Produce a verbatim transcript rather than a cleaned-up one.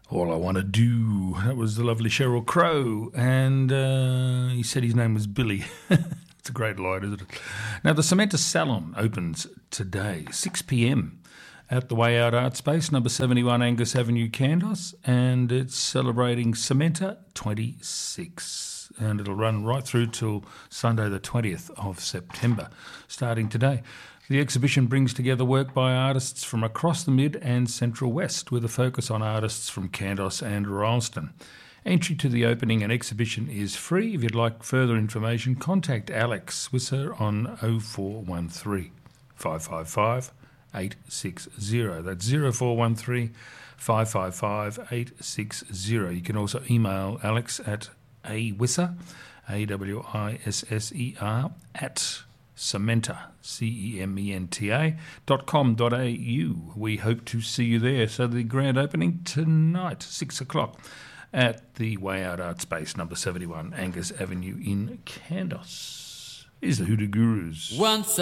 All I Want to Do. That was the lovely Sheryl Crow, and uh, he said his name was Billy. It's a great line, isn't it? Now, the Cementa Salon opens today, six p.m, at the Way Out Art Space, number seventy-one Angus Avenue, Candos, and it's celebrating Cementa twenty-six, and it'll run right through till Sunday the twentieth of September, starting today. The exhibition brings together work by artists from across the Mid and Central West, with a focus on artists from Candos and Ralston. Entry to the opening and exhibition is free. If you'd like further information, contact Alex Wisser on oh four one three, five five five, eight six zero. That's oh four one three, five five five, eight six zero. You can also email Alex at awisser, A W I S S E R, at Cementa, C E M E N T A, dot com dot A U. We hope to see you there. So the grand opening tonight, six o'clock, at the Way Out Art Space, number seventy-one Angus Avenue in Candos. Here's the Hoodoo Gurus. Once